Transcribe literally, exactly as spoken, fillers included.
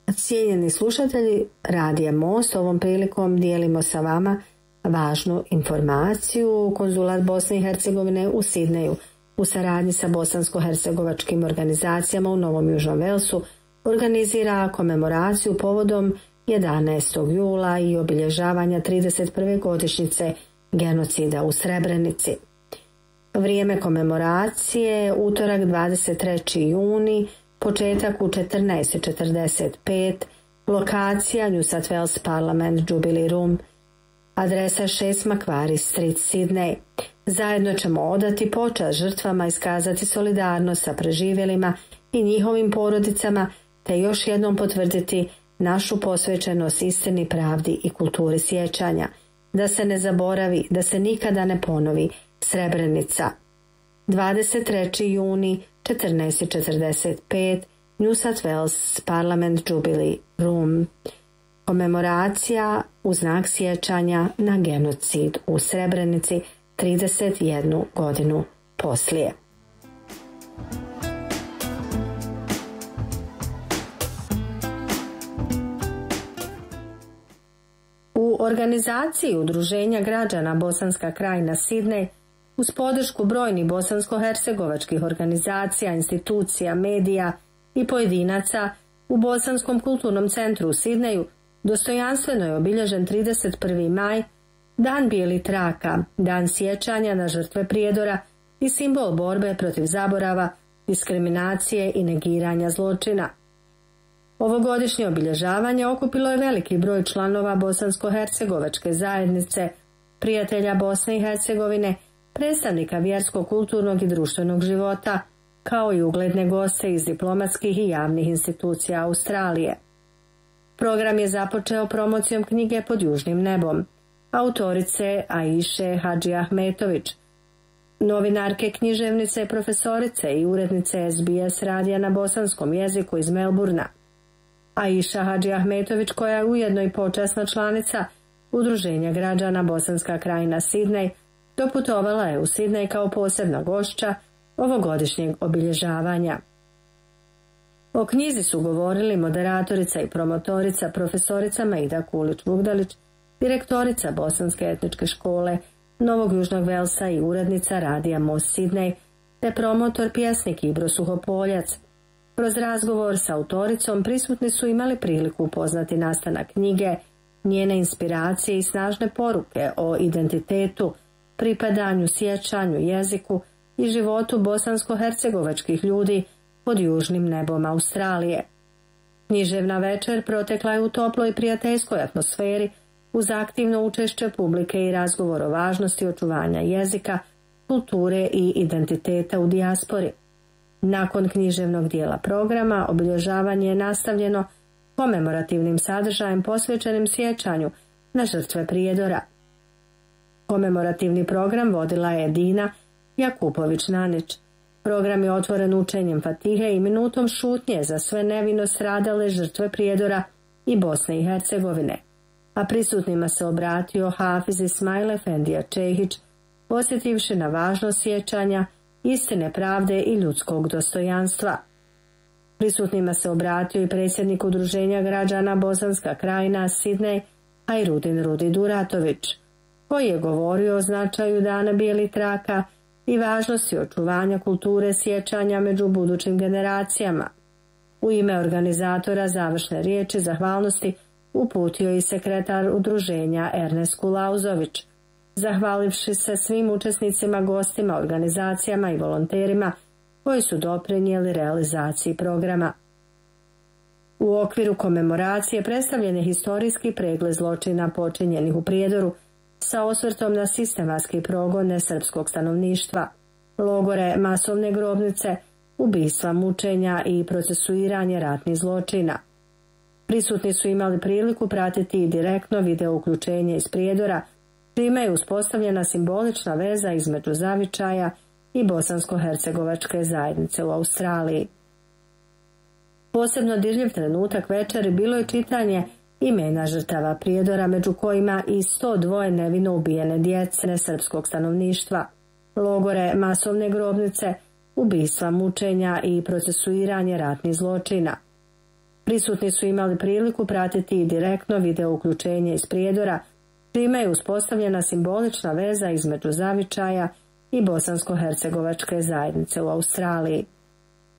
Cijenjeni slušatelji Radija Most, ovom prilikom dijelimo sa vama važnu informaciju. Konzulat Bosne i Hercegovine u Sidneju u saradnji sa bosansko-hercegovačkim organizacijama u Novom Južnom Velsu organizira komemoraciju povodom jedanaestog jula i obilježavanja trideset prve godišnjice genocida u Srebrenici. Vrijeme komemoracije utorak dvadeset treći juni, početak u četrnaest četrdeset pet, lokacija New South Wales Parliament Jubilee Room, adresa šest Macquarie Street, Sydney. Zajedno ćemo odati počast žrtvama i iskazati solidarnost sa preživjelima i njihovim porodicama, te još jednom potvrditi našu posvećenost istini, pravdi i kulturi sjećanja. Da se ne zaboravi, da se nikada ne ponovi Srebrenica. dvadeset treći juni, četrnaest četrdeset pet, New South Wales Parliament Jubilee Room. Komemoracija u znak sjećanja na genocid u Srebrenici trideset jednu godinu poslije. U organizaciji Udruženja građana Bosanska krajina Sidnej, uz podršku brojnih bosansko-hercegovačkih organizacija, institucija, medija i pojedinaca, u Bosanskom kulturnom centru u Sidneju dostojanstveno je obilježen trideset prvi maj, Dan bijelih traka, dan sjećanja na žrtve prijedora i simbol borbe protiv zaborava, diskriminacije i negiranja zločina. Ovogodišnje obilježavanje okupilo je veliki broj članova bosansko-hercegovačke zajednice, prijatelja Bosne i Hercegovine, predstavnika vjerskog, kulturnog i društvenog života, kao i ugledne goste iz diplomatskih i javnih institucija Australije. Program je započeo promocijom knjige Pod južnim nebom, autorice Aiše Hadži Ahmetović, novinarke, književnice, profesorice i urednice S B S radija na bosanskom jeziku iz Melburna. Aiša Hadži Ahmetović, koja je ujedno i počasna članica Udruženja građana Bosanska krajina Sidnej, doputovala je u Sidnej kao posebna gošća ovogodišnjeg obilježavanja. O knjizi su govorili moderatorica i promotorica profesorica Maida Kulić-Vugdalić, direktorica Bosanske etničke škole Novog Južnog Velsa i urednica Radija Most Sidnej, te promotor pjesnik Ibro Suhopoljac. Kroz razgovor sa autoricom prisutni su imali priliku upoznati nastanak knjige, njene inspiracije i snažne poruke o identitetu, pripadanju, sjećanju, jeziku i životu bosansko-hercegovačkih ljudi pod južnim nebom Australije. Književna večer protekla je u toploj i prijateljskoj atmosferi uz aktivno učešće publike i razgovor o važnosti očuvanja jezika, kulture i identiteta u dijaspori. Nakon književnog dijela programa obilježavanje je nastavljeno komemorativnim sadržajem posvećenim sjećanju na žrtve prijedora. Komemorativni program vodila je Dina Jakupović-Nanić. Program je otvoren učenjem Fatihe i minutom šutnje za sve nevino stradale žrtve prijedora i Bosne i Hercegovine, a prisutnima se obratio Hafiz Ismail Efendija Čehić, posjetivši na važnost sjećanja, istine, pravde i ljudskog dostojanstva. Prisutnima se obratio i predsjednik Udruženja građana Bosanska krajina Sidnej, Ajrudin Rudi Duratović, koji je govorio o značaju Dana bijelih traka i važnosti očuvanja kulture sjećanja među budućim generacijama. U ime organizatora završne riječi zahvalnosti uputio i sekretar udruženja Ernest Kulauzović, zahvalivši se svim učesnicima, gostima, organizacijama i volonterima koji su doprinijeli realizaciji programa. U okviru komemoracije predstavljen je historijski pregled zločina počinjenih u prijedoru sa osvrtom na sistematski progon nesrpskog stanovništva, logore, masovne grobnice, ubistva, mučenja i procesuiranje ratnih zločina. Prisutni su imali priliku pratiti i direktno video uključenje iz prijedora, čime je uspostavljena simbolična veza između zavičaja i bosansko-hercegovačke zajednice u Australiji. Posebno dirljiv trenutak večeri bilo je čitanje imena žrtava prijedora, među kojima i sto dva nevino ubijene djece nesrpskog stanovništva, logore, masovne grobnice, ubistva, mučenja i procesuiranje ratnih zločina. Prisutni su imali priliku pratiti i direktno video uključenje iz Prijedora, čime je uspostavljena simbolična veza između zavičaja i bosansko-hercegovačke zajednice u Australiji.